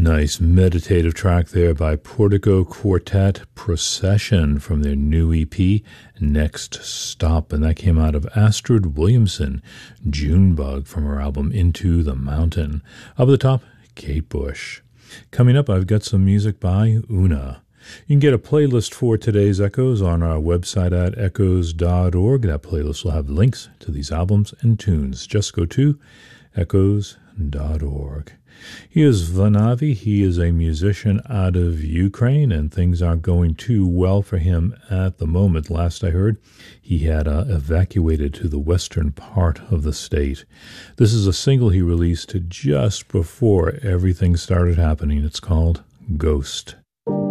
Nice meditative track there by Portico Quartet, Procession, from their new EP, Next Stop, and that came out of Astrid Williamson, Junebug, from her album Into the Mountain. Up at the top, Kate Bush. Coming up, I've got some music by Una. You can get a playlist for today's Echoes on our website at echoes.org. That playlist will have links to these albums and tunes. Just go to echoes.org. Here's Vanavi. He is a musician out of Ukraine, and things aren't going too well for him at the moment. Last I heard, he had evacuated to the western part of the state. This is a single he released just before everything started happening. It's called Ghost.